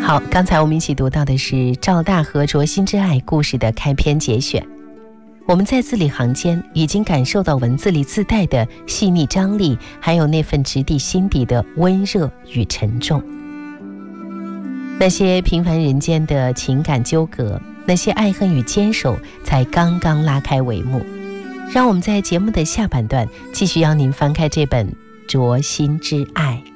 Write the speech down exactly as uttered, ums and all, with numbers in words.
好，刚才我们一起读到的是赵大河灼心之爱故事的开篇节选。我们在字里行间已经感受到文字里自带的细腻张力，还有那份直抵心底的温热与沉重。那些平凡人间的情感纠葛，那些爱恨与坚守，才刚刚拉开帷幕。让我们在节目的下半段继续邀您翻开这本《灼心之爱》。